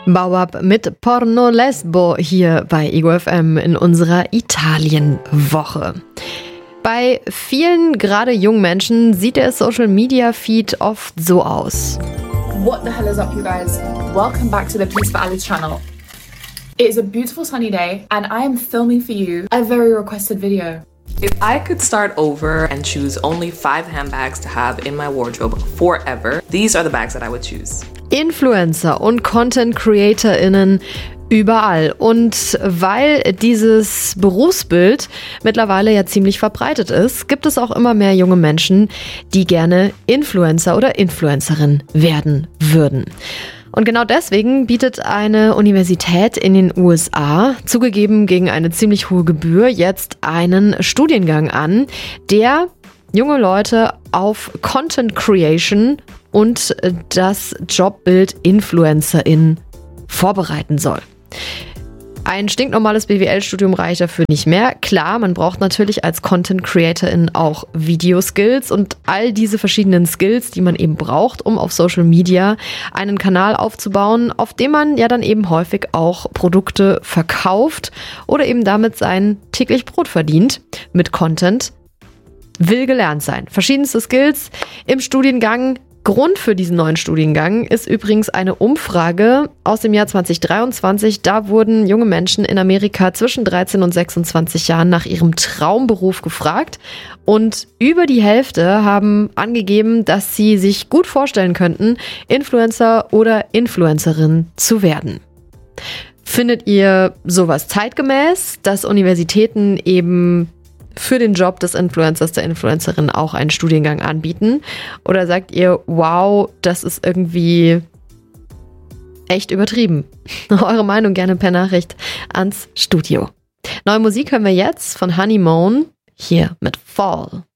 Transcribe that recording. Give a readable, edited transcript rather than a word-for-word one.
Bauab mit Porno Lesbo hier bei Ego FM in unserer Italien-Woche. Bei vielen, gerade jungen Menschen, sieht der Social-Media-Feed oft so aus. What the hell is up, you guys? Welcome back to the Peace for Alice channel. It is a beautiful sunny day and I am filming for you a very requested video. If I could start over and choose only 5 handbags to have in my wardrobe forever, these are the bags that I would choose. Influencer und Content-CreatorInnen überall. Und weil dieses Berufsbild mittlerweile ja ziemlich verbreitet ist, gibt es auch immer mehr junge Menschen, die gerne Influencer oder Influencerin werden würden. Und genau deswegen bietet eine Universität in den USA, zugegeben gegen eine ziemlich hohe Gebühr, jetzt einen Studiengang an, der junge Leute auf Content Creation und das Jobbild Influencerin vorbereiten soll. Ein stinknormales BWL-Studium reicht dafür nicht mehr. Klar, man braucht natürlich als Content-Creatorin auch Videoskills und all diese verschiedenen Skills, die man eben braucht, um auf Social Media einen Kanal aufzubauen, auf dem man ja dann eben häufig auch Produkte verkauft oder eben damit sein täglich Brot verdient mit Content, will gelernt sein. Verschiedenste Skills im Studiengang. Grund für diesen neuen Studiengang ist übrigens eine Umfrage aus dem Jahr 2023. Da wurden junge Menschen in Amerika zwischen 13 und 26 Jahren nach ihrem Traumberuf gefragt. Und über die Hälfte haben angegeben, dass sie sich gut vorstellen könnten, Influencer oder Influencerin zu werden. Findet ihr sowas zeitgemäß, dass Universitäten eben für den Job des Influencers, der Influencerin auch einen Studiengang anbieten? Oder sagt ihr, wow, das ist irgendwie echt übertrieben? Eure Meinung gerne per Nachricht ans Studio. Neue Musik hören wir jetzt von Honeymoon hier mit Fall.